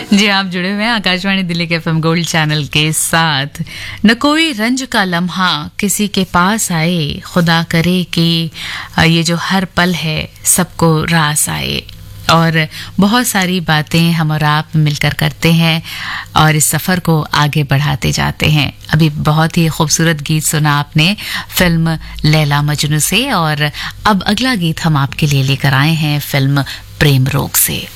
जी, आप जुड़े हुए हैं आकाशवाणी दिल्ली के एफएम गोल्ड चैनल के साथ। न कोई रंज का लम्हा किसी के पास आए, खुदा करे कि ये जो हर पल है सबको रास आए। और बहुत सारी बातें हम और आप मिलकर करते हैं और इस सफ़र को आगे बढ़ाते जाते हैं। अभी बहुत ही खूबसूरत गीत सुना आपने फिल्म लैला मजनू से, और अब अगला गीत हम आपके लिए लेकर आए हैं फिल्म प्रेम रोग से।